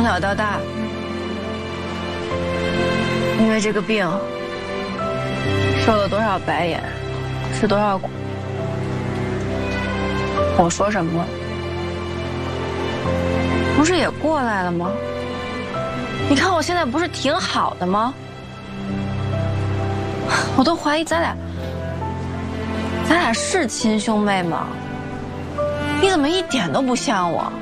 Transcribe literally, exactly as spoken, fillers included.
小到大，因为这个病受了多少白眼，吃多少苦。我说什么了？不是也过来了吗？你看我现在不是挺好的吗？我都怀疑咱俩，咱俩是亲兄妹吗？你怎么一点都不像我？